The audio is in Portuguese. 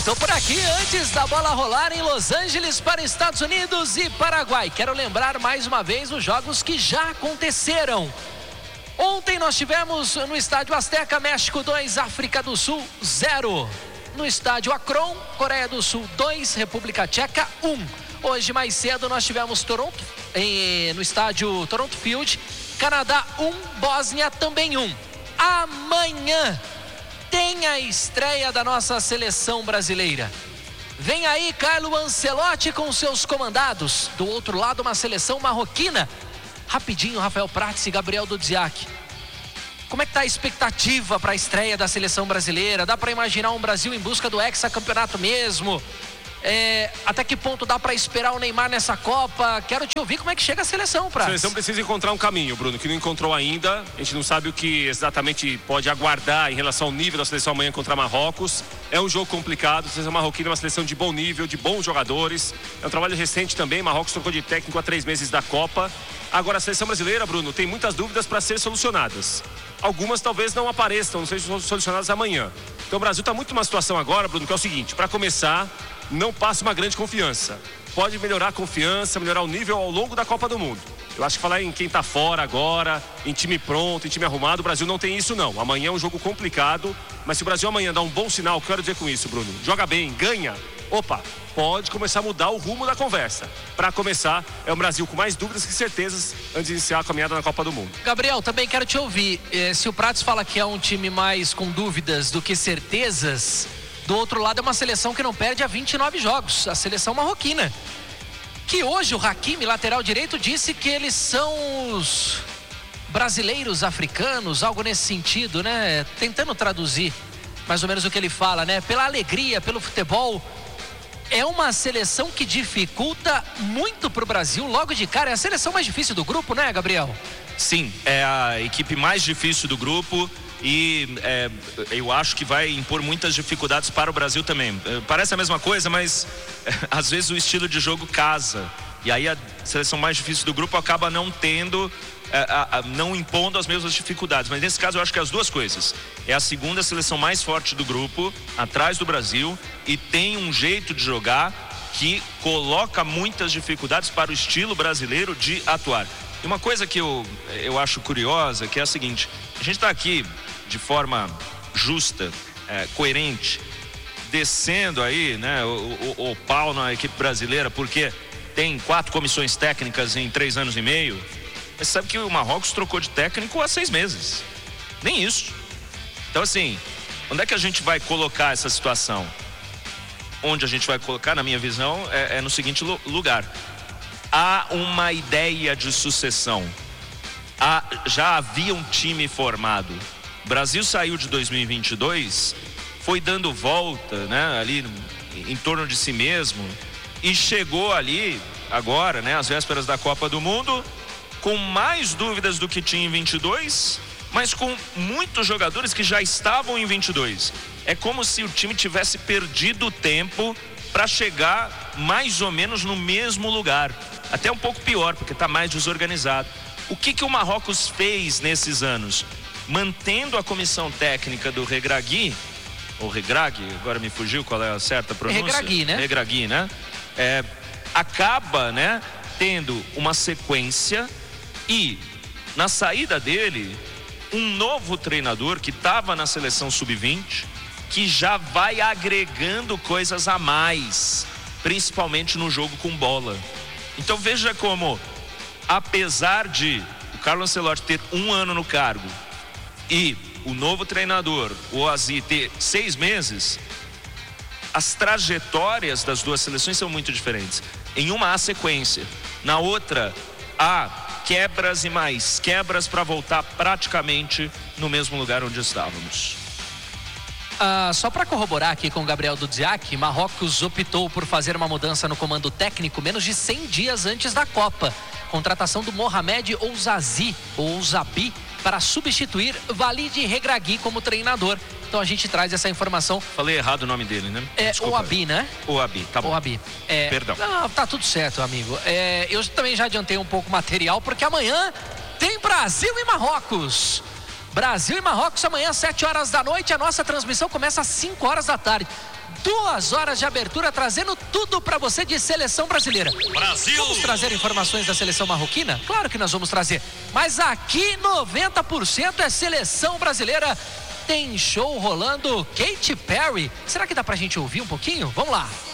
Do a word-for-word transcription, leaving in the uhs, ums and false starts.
Tô por aqui antes da bola rolar em Los Angeles para Estados Unidos e Paraguai. Quero lembrar mais uma vez os jogos que já aconteceram. Ontem nós tivemos no estádio Azteca, México dois, África do Sul zero. No estádio Akron, Coreia do Sul dois, República Tcheca um. Hoje mais cedo nós tivemos Toronto, em, no estádio Toronto Field, Canadá um, Bósnia também um. Amanhã tem a estreia da nossa seleção brasileira. Vem aí Carlo Ancelotti com seus comandados. Do outro lado, uma seleção marroquina. Rapidinho, Rafael Prats e Gabriel Dudziak. Como é que tá a expectativa para a estreia da seleção brasileira? Dá para imaginar um Brasil em busca do hexacampeonato mesmo? É, até que ponto dá para esperar o Neymar nessa Copa? Quero te ouvir como é que chega a seleção, Prats. A seleção precisa encontrar um caminho, Bruno, que não encontrou ainda. A gente não sabe o que exatamente pode aguardar em relação ao nível da seleção amanhã contra Marrocos. É um jogo complicado, a seleção marroquina é uma seleção de bom nível, de bons jogadores. É um trabalho recente também, Marrocos trocou de técnico há três meses da Copa. Agora a seleção brasileira, Bruno, tem muitas dúvidas para ser solucionadas. Algumas talvez não apareçam, não sejam solucionadas amanhã. Então o Brasil está muito numa situação agora, Bruno, que é o seguinte: para começar, não passa uma grande confiança. Pode melhorar a confiança, melhorar o nível ao longo da Copa do Mundo. Eu acho que falar em quem está fora agora, em time pronto, em time arrumado, o Brasil não tem isso não. Amanhã é um jogo complicado, mas se o Brasil amanhã dá um bom sinal, o que eu quero dizer com isso, Bruno? Joga bem, ganha, opa, pode começar a mudar o rumo da conversa. Para começar, é um Brasil com mais dúvidas que certezas antes de iniciar a caminhada na Copa do Mundo. Gabriel, também quero te ouvir. Se o Prats fala que é um time mais com dúvidas do que certezas, do outro lado é uma seleção que não perde há vinte e nove jogos, a seleção marroquina. Que hoje o Hakimi, lateral direito, disse que eles são os brasileiros africanos, algo nesse sentido, né? Tentando traduzir mais ou menos o que ele fala, né? Pela alegria, pelo futebol. É uma seleção que dificulta muito pro Brasil logo de cara. É a seleção mais difícil do grupo, né, Gabriel? Sim, é a equipe mais difícil do grupo. E é, eu acho que vai impor muitas dificuldades para o Brasil também. Parece a mesma coisa, mas é, às vezes o estilo de jogo casa. E aí a seleção mais difícil do grupo acaba não tendo, é, a, a, não impondo as mesmas dificuldades. Mas nesse caso eu acho que é as duas coisas. É a segunda seleção mais forte do grupo, atrás do Brasil, e tem um jeito de jogar que coloca muitas dificuldades para o estilo brasileiro de atuar. E uma coisa que eu, eu acho curiosa, que é a seguinte: a gente está aqui de forma justa, é, coerente, descendo aí, né, o, o, o pau na equipe brasileira, porque tem quatro comissões técnicas em três anos e meio. Mas sabe que o Marrocos trocou de técnico há seis meses. Nem isso. Então, assim, onde é que a gente vai colocar essa situação? Onde a gente vai colocar, na minha visão, é, é no seguinte lugar. Há uma ideia de sucessão. Há, já havia um time formado. O Brasil saiu de dois mil e vinte e dois, foi dando volta, né, ali em torno de si mesmo, e chegou ali agora, né, às vésperas da Copa do Mundo, com mais dúvidas do que tinha em vinte e dois, mas com muitos jogadores que já estavam em vinte e dois. É como se o time tivesse perdido tempo para chegar mais ou menos no mesmo lugar. Até um pouco pior, porque está mais desorganizado. O que, que o Marrocos fez nesses anos? Mantendo a comissão técnica do Regragui, ou Regragui, agora me fugiu qual é a certa pronúncia. Regragui, né? Regragui, né? É, acaba, né, tendo uma sequência e, na saída dele, um novo treinador que estava na seleção sub vinte, que já vai agregando coisas a mais, principalmente no jogo com bola. Então veja como, apesar de o Carlo Ancelotti ter um ano no cargo e o novo treinador, o Aziz, ter seis meses, as trajetórias das duas seleções são muito diferentes. Em uma há sequência, na outra há quebras e mais quebras para voltar praticamente no mesmo lugar onde estávamos. Ah, só para corroborar aqui com o Gabriel Dudziak, Marrocos optou por fazer uma mudança no comando técnico menos de cem dias antes da Copa. Contratação do Mohamed Ouzazi, ou Ouzabi, para substituir Walid Regragui como treinador. Então a gente traz essa informação. Falei errado o nome dele, né? É Ouabi, né? Ouabi, tá bom. Ouabi. É, Perdão. Não, tá tudo certo, amigo. É, eu também já adiantei um pouco o material, porque amanhã tem Brasil e Marrocos. Brasil e Marrocos amanhã, às sete horas da noite. A nossa transmissão começa às cinco horas da tarde. Duas horas de abertura trazendo tudo para você de seleção brasileira. Brasil! Vamos trazer informações da seleção marroquina? Claro que nós vamos trazer. Mas aqui noventa por cento é seleção brasileira. Tem show rolando. Katy Perry. Será que dá pra gente ouvir um pouquinho? Vamos lá.